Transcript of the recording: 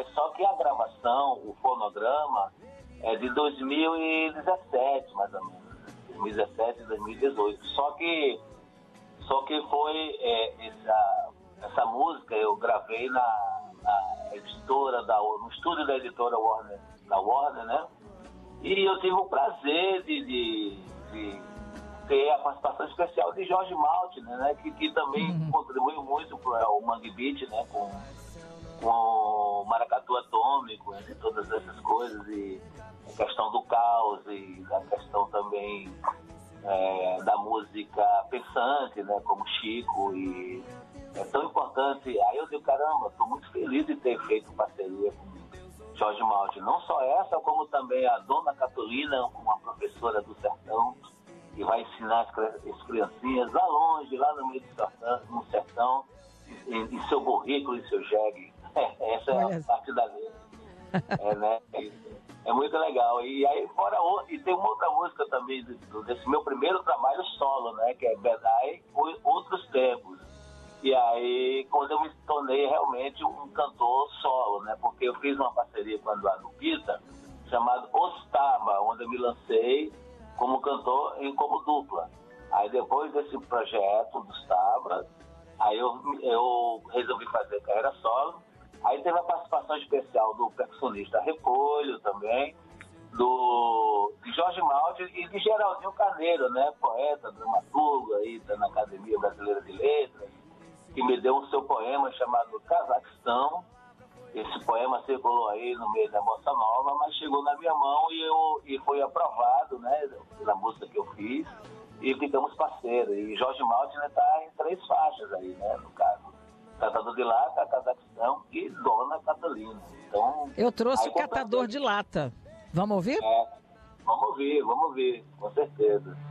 Só que a gravação, o fonograma, é de 2017, mais ou menos. 2017 e 2018. Só que foi essa música eu gravei na editora, no estúdio da editora Warner, da Warner, né? E eu tive o prazer de ter a participação especial de Jorge Maltner, né? Que também contribuiu muito para o Mangue Beat, né? Com o Maracatu Atômico, entre todas essas coisas, e a questão do caos e a questão também da música pensante, né, como Chico, e é tão importante. Aí eu digo, caramba, estou muito feliz de ter feito parceria com Jorge Maltner, não só essa, como também a Dona Catolina, uma professora do sertão, que vai ensinar as criancinhas lá longe, lá no meio do sertão, em seu burrico, em seu jegue. Essa é a parte da letra. Né? É muito legal. E aí, e tem uma outra música também desse meu primeiro trabalho solo, né? Que é Bedai, Outros Tempos. E aí, quando eu me tornei realmente um cantor solo, né? Porque eu fiz uma parceria com a Eduardo Pita, chamado Os Taba, onde eu me lancei como cantor como dupla. Aí depois desse projeto dos Taba, aí eu resolvi fazer carreira solo. Aí teve a participação especial do percussionista Repolho também, de Jorge Maltner e de Geraldinho Carneiro, né? Poeta, dramaturgo aí na Academia Brasileira de Letras, que me deu o seu poema chamado Cazaquistão. Esse poema circulou aí no meio da Bossa Nova, mas chegou na minha mão e foi aprovado, né? Pela música que eu fiz, e ficamos parceiros. E Jorge Maltner está em 3 faixas aí, né? No caso, Catador de Lata, Cazaquistão e Dona Catalina. Então, eu trouxe o Catador de Lata. Vamos ouvir? Vamos ouvir, com certeza.